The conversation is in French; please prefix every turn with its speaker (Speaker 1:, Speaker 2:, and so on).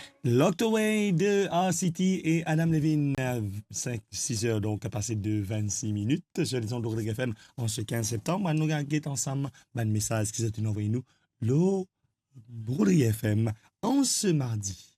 Speaker 1: Locked Away de R-City et Adam Levine, 6 heures, donc passé de 26 minutes sur les ondes de Rodrigue FM en ce 15 septembre. Nous avons ensemble un message qui s'est envoyé nous, le Rodrigue FM, en ce mardi.